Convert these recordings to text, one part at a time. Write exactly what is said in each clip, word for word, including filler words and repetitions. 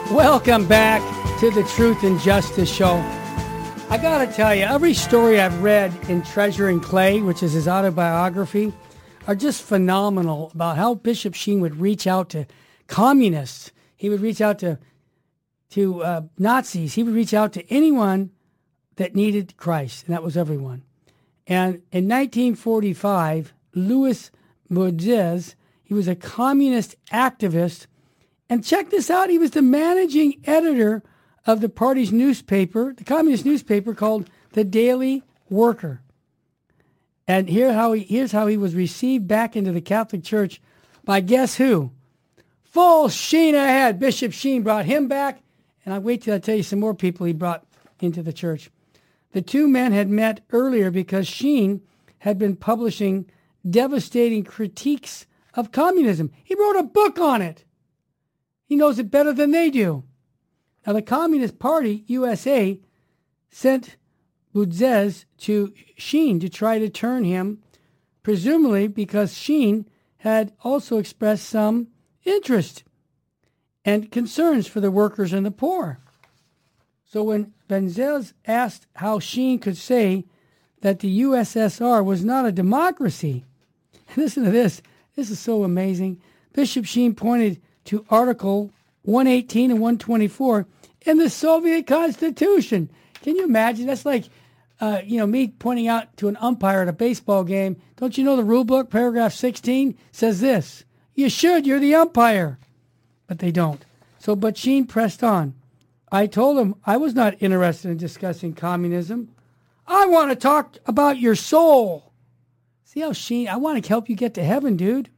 Welcome back to the Truth and Justice Show. I got to tell you, every story I've read in Treasure and Clay, which is his autobiography, are just phenomenal about how Bishop Sheen would reach out to communists. He would reach out to to uh, Nazis. He would reach out to anyone that needed Christ, and that was everyone. And in nineteen forty-five, Louis Moudez, he was a communist activist. And check this out, he was the managing editor of the party's newspaper, the communist newspaper called The Daily Worker. And here how he, here's how he was received back into the Catholic Church by guess who? Full Sheen ahead. Bishop Sheen brought him back, and I'll wait till I tell you some more people he brought into the church. The two men had met earlier because Sheen had been publishing devastating critiques of communism. He wrote a book on it. He knows it better than they do. Now, the Communist Party, U S A, sent Moudez to Sheen to try to turn him, presumably because Sheen had also expressed some interest and concerns for the workers and the poor. So when Moudez asked how Sheen could say that the U S S R was not a democracy, listen to this. This is so amazing. Bishop Sheen pointed to Article one eighteen and one twenty-four in the Soviet Constitution. Can you imagine? That's like, uh, you know, me pointing out to an umpire at a baseball game, don't you know the rule book, paragraph sixteen, says this? You should, you're the umpire. But they don't. So, but Sheen pressed on. I told him I was not interested in discussing communism. I want to talk about your soul. See how Sheen, I want to help you get to heaven, dude.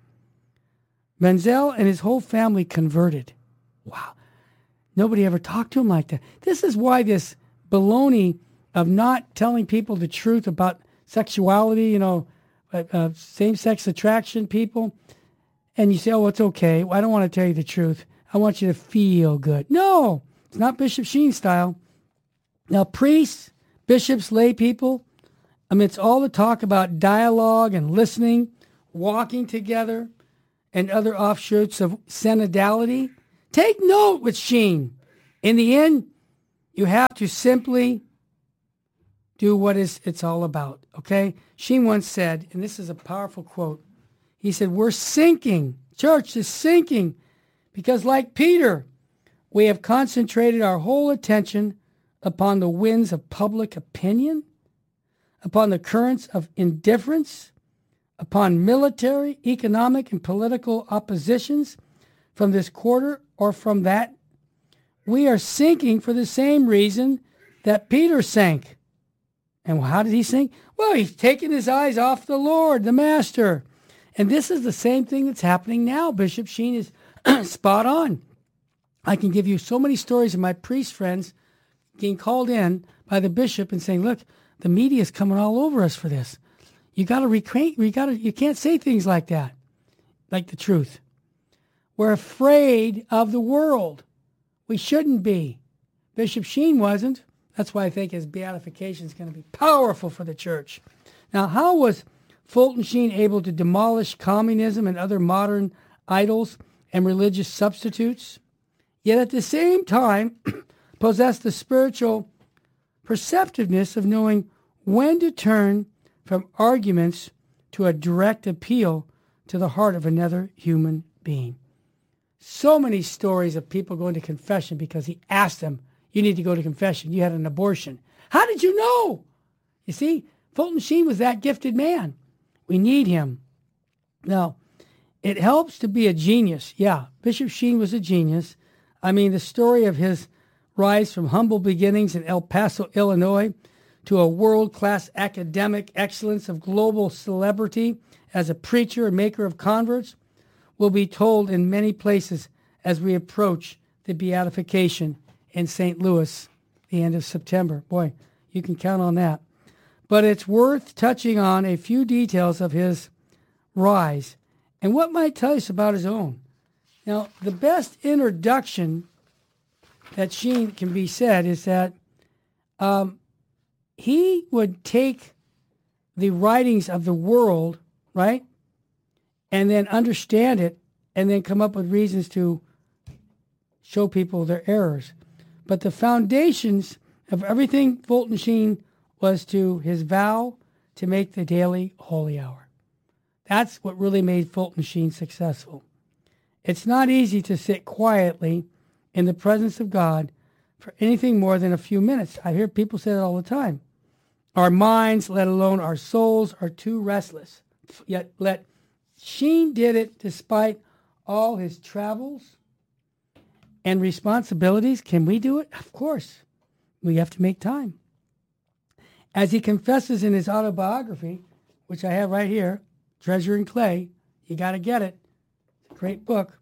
Menzel and his whole family converted. Wow. Nobody ever talked to him like that. This is why this baloney of not telling people the truth about sexuality, you know, uh, uh, same-sex attraction people, and you say, oh, it's okay. I don't want to tell you the truth. I want you to feel good. No, it's not Bishop Sheen style. Now, priests, bishops, lay people, amidst all the talk about dialogue and listening, walking together, and other offshoots of synodality, take note with Sheen. In the end, you have to simply do what is it's all about, okay? Sheen once said, and this is a powerful quote, he said, we're sinking, church is sinking, because like Peter, we have concentrated our whole attention upon the winds of public opinion, upon the currents of indifference, upon military, economic, and political oppositions from this quarter or from that. We are sinking for the same reason that Peter sank. And how did he sink? Well, he's taken his eyes off the Lord, the Master. And this is the same thing that's happening now. Bishop Sheen is spot on. I can give you so many stories of my priest friends getting called in by the bishop and saying, look, the media is coming all over us for this. You got to reclaim, you got to, you can't say things like that, like the truth. We're afraid of the world. We shouldn't be. Bishop Sheen wasn't. That's why I think his beatification is going to be powerful for the church. Now, how was Fulton Sheen able to demolish communism and other modern idols and religious substitutes, yet at the same time possess the spiritual perceptiveness of knowing when to turn from arguments to a direct appeal to the heart of another human being? So many stories of people going to confession because he asked them, you need to go to confession. You had an abortion. How did you know? You see, Fulton Sheen was that gifted man. We need him. Now, it helps to be a genius. Yeah, Bishop Sheen was a genius. I mean, the story of his rise from humble beginnings in El Paso, Illinois, to a world-class academic excellence of global celebrity as a preacher and maker of converts will be told in many places as we approach the beatification in Saint Louis, the end of September. Boy, you can count on that. But it's worth touching on a few details of his rise and what might tell us about his own. Now, the best introduction that Sheen can be said is that um, he would take the writings of the world, right, and then understand it and then come up with reasons to show people their errors. But the foundations of everything Fulton Sheen was to his vow to make the daily holy hour. That's what really made Fulton Sheen successful. It's not easy to sit quietly in the presence of God for anything more than a few minutes. I hear people say that all the time. Our minds, let alone our souls, are too restless. Yet let Sheen did it despite all his travels and responsibilities. Can we do it? Of course. We have to make time. As he confesses in his autobiography, which I have right here, Treasure in Clay, you got to get it. It's a great book.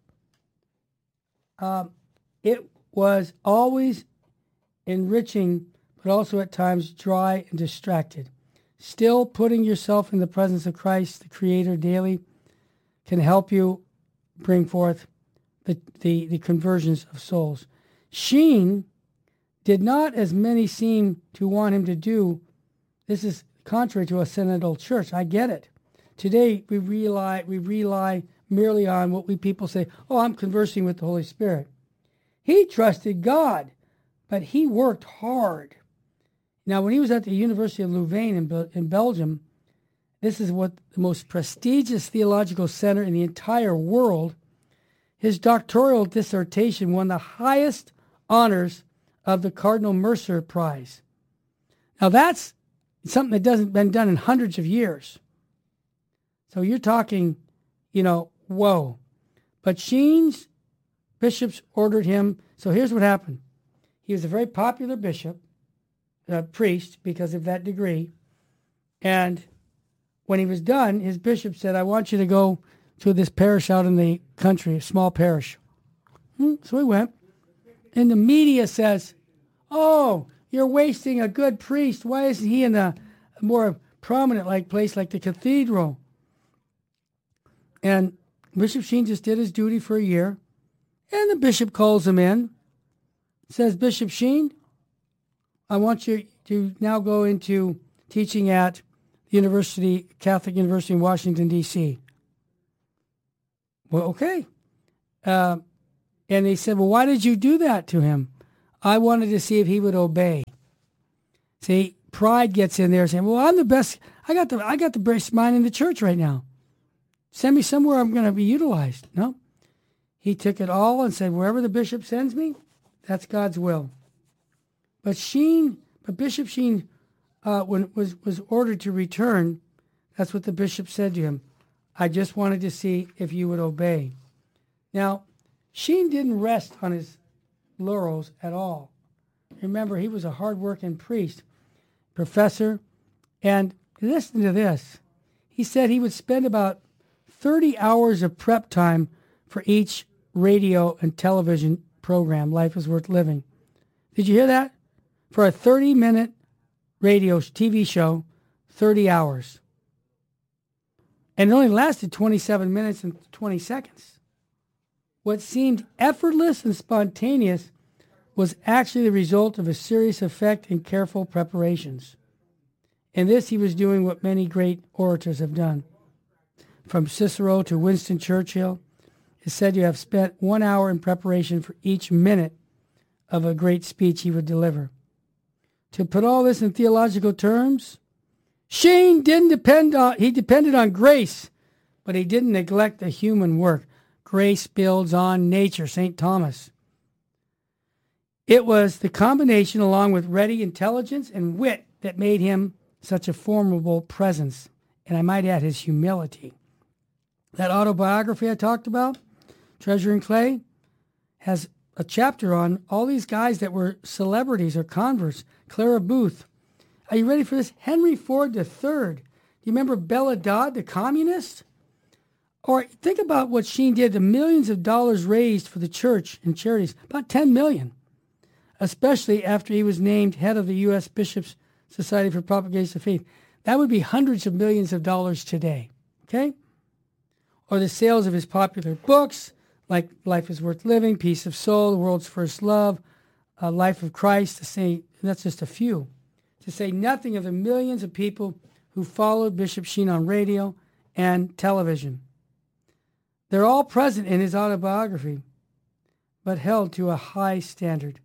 Um, it was always enriching, but also at times dry and distracted. Still, putting yourself in the presence of Christ, the Creator, daily can help you bring forth the, the, the conversions of souls. Sheen did not, as many seem to want him to do. This is contrary to a synodal church. I get it. Today, we rely, we rely merely on what we people say, oh, I'm conversing with the Holy Spirit. He trusted God, but he worked hard. Now, when he was at the University of Louvain in, Be- in Belgium, this is what the most prestigious theological center in the entire world, his doctoral dissertation won the highest honors of the Cardinal Mercer Prize. Now, that's something that doesn't been done in hundreds of years. So you're talking, you know, whoa. But Sheen's bishops ordered him. So here's what happened. He was a very popular bishop, a priest, because of that degree. And when he was done, his bishop said, I want you to go to this parish out in the country, a small parish. Hmm, so he went. And the media says, oh, you're wasting a good priest. Why isn't he in a more prominent like place like the cathedral? And Bishop Sheen just did his duty for a year. And the bishop calls him in, says, Bishop Sheen, I want you to now go into teaching at the University, Catholic University in Washington, D C Well, okay. Uh, and they said, well, why did you do that to him? I wanted to see if he would obey. See, pride gets in there saying, well, I'm the best. I got the I got the best mind in the church right now. Send me somewhere I'm going to be utilized. No. He took it all and said, wherever the bishop sends me, that's God's will. But Sheen, but Bishop Sheen, uh, when was was ordered to return, that's what the bishop said to him. I just wanted to see if you would obey. Now, Sheen didn't rest on his laurels at all. Remember, he was a hard-working priest, professor, and listen to this. He said he would spend about thirty hours of prep time for each radio and television program, Life is Worth Living. Did you hear that? For a thirty-minute radio T V show, thirty hours. And it only lasted twenty-seven minutes and twenty seconds. What seemed effortless and spontaneous was actually the result of a serious effect and careful preparations. In this, he was doing what many great orators have done. From Cicero to Winston Churchill, it's said to have spent one hour in preparation for each minute of a great speech he would deliver. To put all this in theological terms, Sheen didn't depend on, he depended on grace, but he didn't neglect the human work. Grace builds on nature, Saint Thomas. It was the combination along with ready intelligence and wit that made him such a formidable presence. And I might add his humility. That autobiography I talked about, Treasure in Clay, has a chapter on all these guys that were celebrities or converts. Clara Booth. Are you ready for this? Henry Ford the third. Do you remember Bella Dodd, the communist? Or think about what Sheen did, the millions of dollars raised for the church and charities, about ten million, especially after he was named head of the U S Bishops' Society for Propagation of Faith. That would be hundreds of millions of dollars today, okay? Or the sales of his popular books, like Life is Worth Living, Peace of Soul, The World's First Love, uh, Life of Christ, to say, that's just a few. To say nothing of the millions of people who followed Bishop Sheen on radio and television. They're all present in his autobiography. but held to a high standard.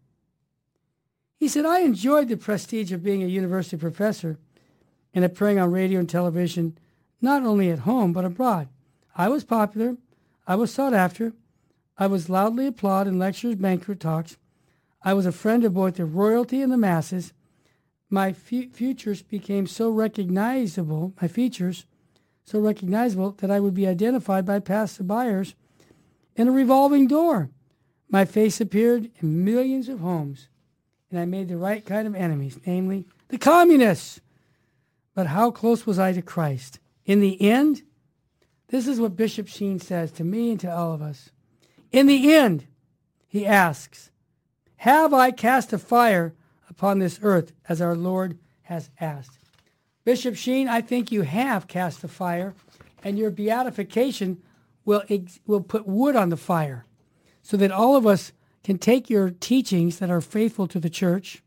He said, I enjoyed the prestige of being a university professor and appearing on radio and television, not only at home, but abroad. I was popular. I was sought after. I was loudly applauded in lectures, banquet talks. I was a friend of both the royalty and the masses. My fe- futures became so recognizable, my features so recognizable that I would be identified by passerbyers in a revolving door. My face appeared in millions of homes, and I made the right kind of enemies, namely the communists. But how close was I to Christ? In the end, this is what Bishop Sheen says to me and to all of us. In the end, he asks, have I cast a fire upon this earth as our Lord has asked? Bishop Sheen, I think you have cast a fire, and your beatification will, ex- will put wood on the fire so that all of us can take your teachings that are faithful to the church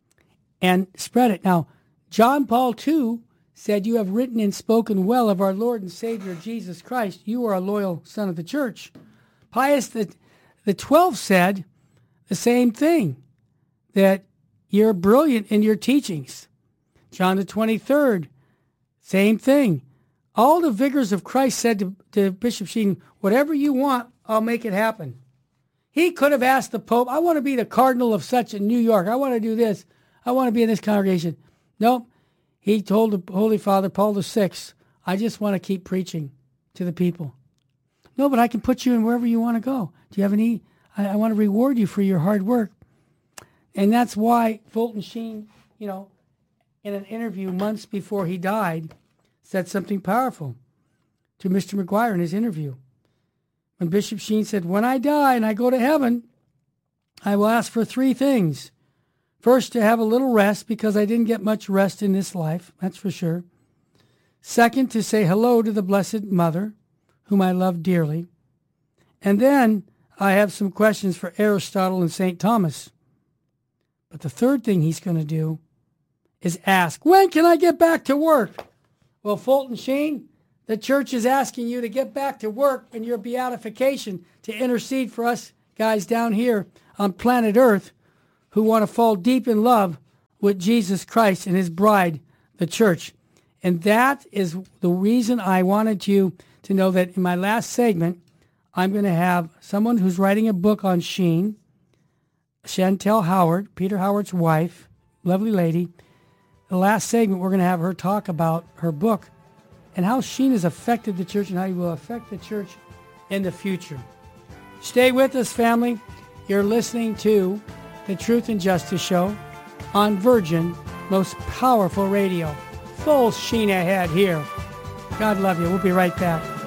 and spread it. Now, John Paul the Second said, you have written and spoken well of our Lord and Savior Jesus Christ. You are a loyal son of the church. Pius the, the twelfth said the same thing, that you're brilliant in your teachings. John the twenty-third, same thing. All the vicars of Christ said to, to Bishop Sheen, whatever you want, I'll make it happen. He could have asked the Pope, I want to be the cardinal of such in New York. I want to do this. I want to be in this congregation. Nope. He told the Holy Father, Paul the Sixth, I just want to keep preaching to the people. No, but I can put you in wherever you want to go. Do you have any? I, I want to reward you for your hard work. And that's why Fulton Sheen, you know, in an interview months before he died, said something powerful to Mister McGuire in his interview. When Bishop Sheen said, when I die and I go to heaven, I will ask for three things. First, to have a little rest, because I didn't get much rest in this life, that's for sure. Second, to say hello to the Blessed Mother, whom I love dearly. And then I have some questions for Aristotle and Saint Thomas. But the third thing he's going to do is ask, when can I get back to work? Well, Fulton Sheen, the church is asking you to get back to work in your beatification to intercede for us guys down here on planet Earth who want to fall deep in love with Jesus Christ and his bride, the church. And that is the reason I wanted you to know that in my last segment, I'm going to have someone who's writing a book on Sheen, Chantel Howard, Peter Howard's wife, lovely lady. The last segment, we're going to have her talk about her book and how Sheen has affected the church and how he will affect the church in the future. Stay with us, family. You're listening to the Truth and Justice Show on Virgin, most powerful radio. Full Sheen ahead here. God love you. We'll be right back.